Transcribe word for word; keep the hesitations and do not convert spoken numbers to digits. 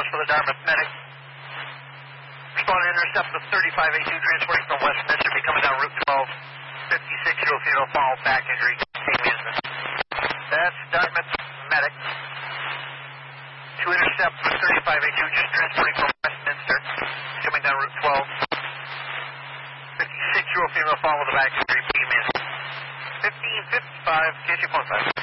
for the Dartmouth medic. Responding to intercept the thirty-five A two transporting from Westminster, be coming down Route twelve. fifty-six-year-old female fall, back injury, take business. That's Dartmouth medic. To intercept the thirty-five A two, just transporting from Westminster, coming down Route twelve. fifty-six-year-old female fall with a back injury, be business. fifteen fifty-five, K C phone side.